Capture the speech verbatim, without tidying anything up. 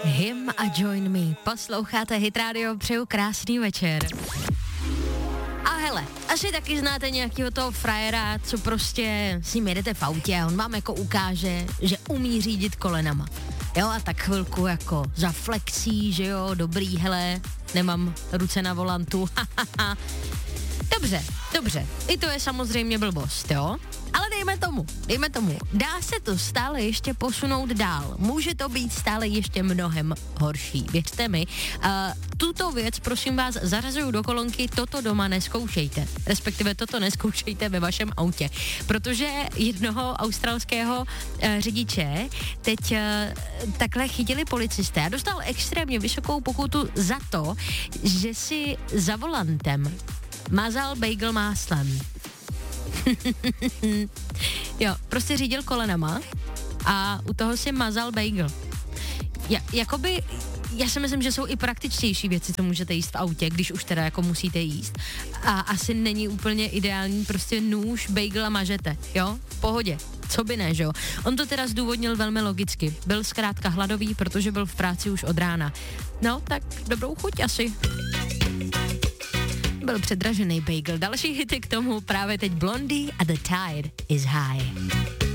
Him a Join Me. Posloucháte Hit Radio, přeju krásný večer. A hele, asi taky znáte nějakého toho frajera, co prostě s ním jedete v autě a on vám jako ukáže, že umí řídit kolenama. Jo, a tak chvilku jako zaflexí, že jo, dobrý, hele, nemám ruce na volantu, Dobře, dobře, i to je samozřejmě blbost, jo? Ale dejme tomu, dejme tomu, dá se to stále ještě posunout dál. Může to být stále ještě mnohem horší, věřte mi. Uh, tuto věc, prosím vás, zařazuju do kolonky, toto doma neskoušejte. Respektive toto neskoušejte ve vašem autě. Protože jednoho australského uh, řidiče teď uh, takhle chytili policisté a dostal extrémně vysokou pokutu za to, že si za volantem mazal bagel máslem. Jo, prostě řídil kolenama a u toho si mazal bagel. Ja, jakoby, já si myslím, že jsou i praktičtější věci, co můžete jíst v autě, když už teda jako musíte jíst. A asi není úplně ideální prostě nůž, bagel a mažete, jo? V pohodě. Co by ne, že jo? On to teda zdůvodnil velmi logicky. Byl zkrátka hladový, protože byl v práci už od rána. No, tak dobrou chuť asi. Byl předražený bagel. Další hity k tomu právě teď Blondie a The Tide is High.